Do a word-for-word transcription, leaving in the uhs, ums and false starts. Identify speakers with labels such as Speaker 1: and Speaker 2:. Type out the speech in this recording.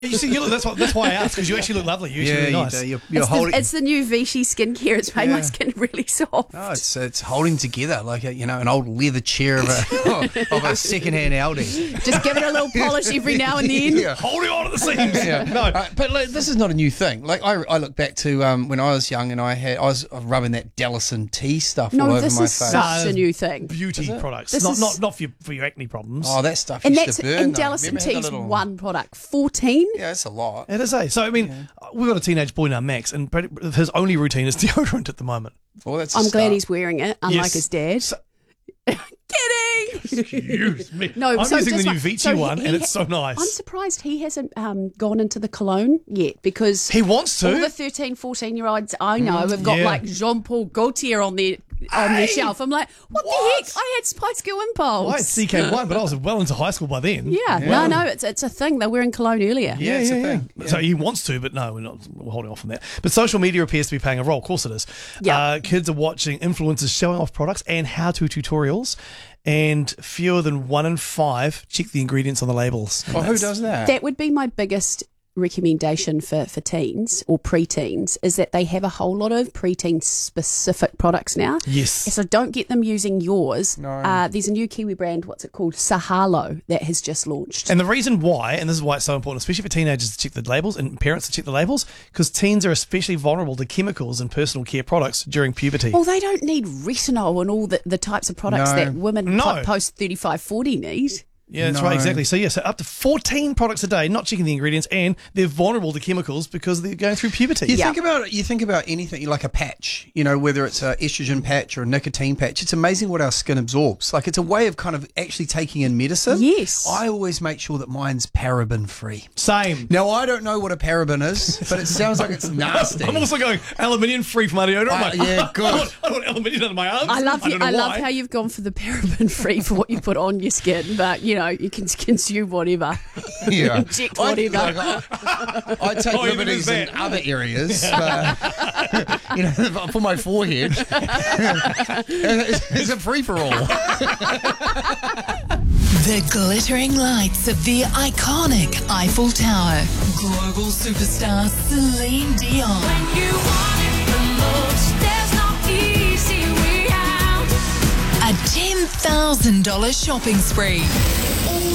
Speaker 1: You see, you look, that's, what, that's why I asked, because you actually look lovely. You actually
Speaker 2: yeah,
Speaker 1: look
Speaker 2: you
Speaker 1: nice.
Speaker 2: do. You're, you're
Speaker 3: It's,
Speaker 2: holding.
Speaker 3: the, it's the new Vichy skincare. It's made
Speaker 2: Yeah.
Speaker 3: my skin really soft.
Speaker 2: No, it's it's holding together like a, you know, an old leather chair of a of a second-hand Aldi.
Speaker 3: Just give it a little polish every now and then.
Speaker 2: Yeah.
Speaker 1: Holding on to the seams.
Speaker 2: Yeah.
Speaker 1: No.
Speaker 2: Uh, but like, this is not a new thing. Like I, I look back to um, when I was young and I had I was rubbing that Dellison tea stuff all
Speaker 3: No,
Speaker 2: over
Speaker 3: this
Speaker 2: my
Speaker 3: is
Speaker 2: face.
Speaker 3: such
Speaker 1: No,
Speaker 3: a new thing.
Speaker 1: Beauty products.
Speaker 3: This
Speaker 1: Not,
Speaker 3: is-
Speaker 1: not not for your, for your acne problems.
Speaker 2: Oh, that stuff
Speaker 3: And
Speaker 2: used
Speaker 3: that's
Speaker 2: to burn.
Speaker 3: and
Speaker 2: though.
Speaker 3: Dellison
Speaker 2: Remember, had the
Speaker 3: Tea's
Speaker 2: little-
Speaker 3: one product. fourteen?
Speaker 2: Yeah, that's a lot.
Speaker 1: It is, eh? So, I mean, we've got a teenage boy now, Max, and pretty- his only routine is deodorant at the moment.
Speaker 2: Oh, that's. A
Speaker 3: I'm glad
Speaker 2: start.
Speaker 3: he's wearing it, unlike
Speaker 1: Yes.
Speaker 3: his dad.
Speaker 1: So-
Speaker 3: Kidding!
Speaker 1: Excuse me.
Speaker 3: No,
Speaker 1: I'm
Speaker 3: so
Speaker 1: using the
Speaker 3: just
Speaker 1: new
Speaker 3: like-
Speaker 1: Vichy
Speaker 3: so he-
Speaker 1: one,
Speaker 3: he
Speaker 1: and
Speaker 3: ha-
Speaker 1: it's so nice.
Speaker 3: I'm surprised he hasn't um, gone into the cologne yet, because
Speaker 1: He wants to.
Speaker 3: all the thirteen, fourteen year olds I know have got
Speaker 1: yeah.
Speaker 3: like Jean Paul Gaultier on their on their
Speaker 1: Hey!
Speaker 3: shelf. I'm like, what,
Speaker 1: What?
Speaker 3: the heck? I had Spice Girl Impulse.
Speaker 1: I had C K one, but I was well into high school by then.
Speaker 3: Yeah, no, no, it's it's a thing. They're wearing cologne earlier.
Speaker 2: Yeah, it's a thing.
Speaker 1: So he wants to, but no, we're not. We're holding off from that. But social media appears to be playing a role. Of course, it is.
Speaker 3: Yeah.
Speaker 1: Uh, kids are watching influencers showing off products and how-to tutorials, and fewer than one in five check the ingredients on the labels.
Speaker 2: Oh, who does that?
Speaker 3: That would be my biggest recommendation for, for teens or preteens, is that they have a whole lot of preteen specific products now.
Speaker 1: Yes.
Speaker 3: So don't get them using yours.
Speaker 2: No.
Speaker 3: Uh, there's a new Kiwi brand, what's it called? Sahalo, that has just launched.
Speaker 1: And the reason why, and this is why it's so important, especially for teenagers to check the labels and parents to check the labels, because teens are especially vulnerable to chemicals and personal care products during puberty.
Speaker 3: Well, they don't need retinol and all the, the types of products
Speaker 2: No.
Speaker 3: that women
Speaker 1: No.
Speaker 3: po- post thirty-five, forty need.
Speaker 1: Yeah, that's
Speaker 2: No.
Speaker 1: right, exactly. So, yeah, so up to fourteen products a day, not checking the ingredients, and they're vulnerable to chemicals because they're going through puberty.
Speaker 2: You
Speaker 3: Yeah.
Speaker 2: think about you think about anything like a patch, you know, whether it's a estrogen patch or a nicotine patch. It's amazing what our skin absorbs. Like it's a way of kind of actually taking in medicine.
Speaker 3: Yes.
Speaker 2: I always make sure that mine's paraben free.
Speaker 1: Same.
Speaker 2: Now I don't know what a paraben is, but it sounds like it's nasty.
Speaker 1: I'm also going aluminium free for my deodorant.
Speaker 2: Uh,
Speaker 1: I'm like,
Speaker 2: yeah, good.
Speaker 1: I want, I want aluminium under my arms.
Speaker 3: I love
Speaker 1: I
Speaker 3: you,
Speaker 1: don't know
Speaker 3: I love
Speaker 1: why.
Speaker 3: how you've gone for the paraben free for what you put on your skin, but you know you can consume whatever.
Speaker 2: Yeah.
Speaker 3: Inject
Speaker 2: I-
Speaker 3: whatever.
Speaker 2: like, I, I take
Speaker 1: Oh, even
Speaker 2: liberties
Speaker 1: that.
Speaker 2: in other areas, but you know, for my forehead, it's, it's a free for all.
Speaker 4: The glittering lights of the iconic Eiffel Tower. Global superstar Celine Dion.
Speaker 5: When you want it the most, there's no easy way out.
Speaker 4: A ten thousand dollars shopping spree.